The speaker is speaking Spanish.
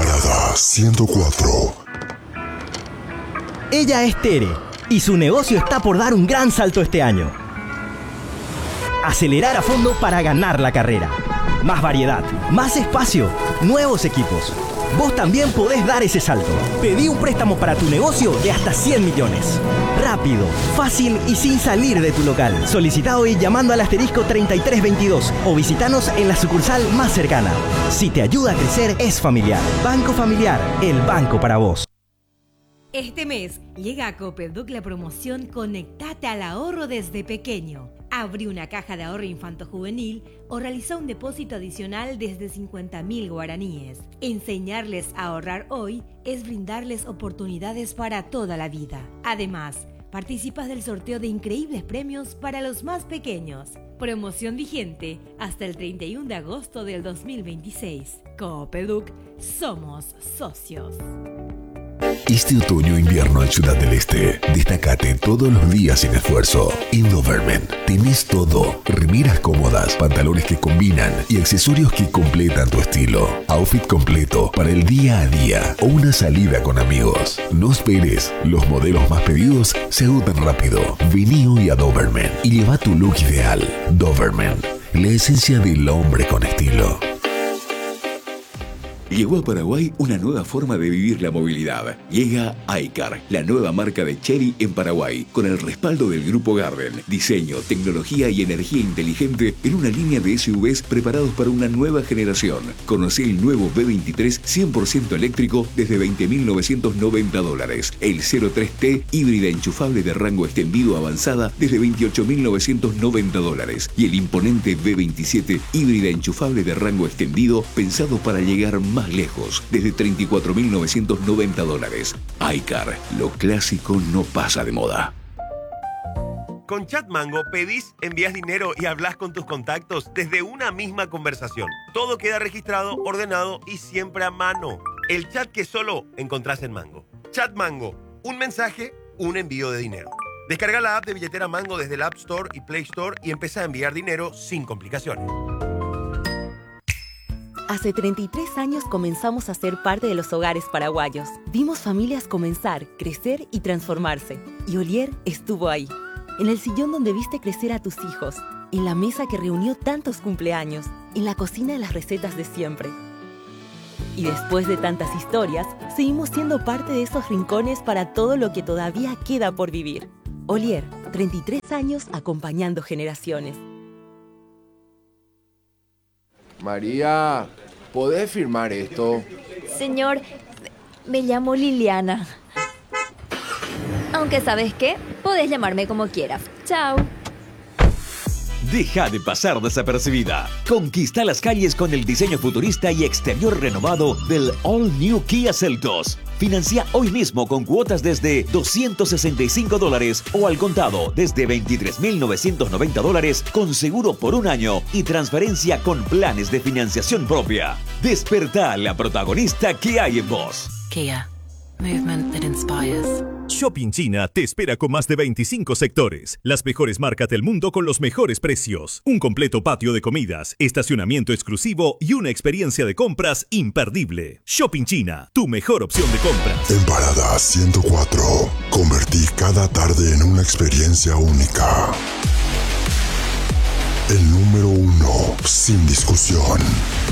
Parada 104. Ella es Tere y su negocio está por dar un gran salto este año. Acelerar a fondo para ganar la carrera. Más variedad, más espacio, nuevos equipos. Vos también podés dar ese salto. Pedí un préstamo para tu negocio de hasta 100 millones. Rápido, fácil y sin salir de tu local. Solicita hoy llamando al asterisco 3322 o visitanos en la sucursal más cercana. Si te ayuda a crecer, es familiar. Banco Familiar, el banco para vos. Este mes llega a Copeduc la promoción Conectate al ahorro desde pequeño. Abrí una caja de ahorro infanto-juvenil o realizá un depósito adicional desde 50.000 guaraníes. Enseñarles a ahorrar hoy es brindarles oportunidades para toda la vida. Además, participas del sorteo de increíbles premios para los más pequeños. Promoción vigente hasta el 31 de agosto del 2026. Copeduc, somos socios. Este otoño-invierno en Ciudad del Este, destácate todos los días sin esfuerzo. En Doberman tenés todo: remeras cómodas, pantalones que combinan y accesorios que completan tu estilo. Outfit completo para el día a día o una salida con amigos. No esperes, los modelos más pedidos se agotan rápido. Vení hoy a Doberman y lleva tu look ideal. Doberman, la esencia del hombre con estilo. Llegó a Paraguay una nueva forma de vivir la movilidad. Llega iCar, la nueva marca de Chery en Paraguay, con el respaldo del Grupo Garden. Diseño, tecnología y energía inteligente en una línea de SUVs preparados para una nueva generación. Conocé el nuevo B23 100% eléctrico desde $20.990. El 03T híbrida enchufable de rango extendido avanzada desde $28.990. Y el imponente B27 híbrida enchufable de rango extendido pensado para llegar más lejos, desde $34.990. iCar, lo clásico no pasa de moda. Con Chatmango pedís, envías dinero y hablas con tus contactos desde una misma conversación. Todo queda registrado, ordenado y siempre a mano. El chat que solo encontrás en Mango. Chatmango, un mensaje, un envío de dinero. Descarga la app de billetera Mango desde el App Store y Play Store y empezá a enviar dinero sin complicaciones. Hace 33 años comenzamos a ser parte de los hogares paraguayos. Vimos familias comenzar, crecer y transformarse. Y Olier estuvo ahí. En el sillón donde viste crecer a tus hijos. En la mesa que reunió tantos cumpleaños. En la cocina de las recetas de siempre. Y después de tantas historias, seguimos siendo parte de esos rincones para todo lo que todavía queda por vivir. Olier, 33 años acompañando generaciones. María, ¿podés firmar esto? Señor, me llamo Liliana. Aunque ¿sabes qué? Podés llamarme como quieras. Chao. Deja de pasar desapercibida. Conquista las calles con el diseño futurista y exterior renovado del All New Kia Seltos. Financia hoy mismo con cuotas desde $265 o al contado desde $23.990 con seguro por un año y transferencia con planes de financiación propia. Despertá a la protagonista que hay en vos. Kia. Movement that inspires. Shopping China te espera con más de 25 sectores, las mejores marcas del mundo con los mejores precios, un completo patio de comidas, estacionamiento exclusivo y una experiencia de compras imperdible. Shopping China, tu mejor opción de compras. En Parada 104, convertí cada tarde en una experiencia única. El número 1, sin discusión.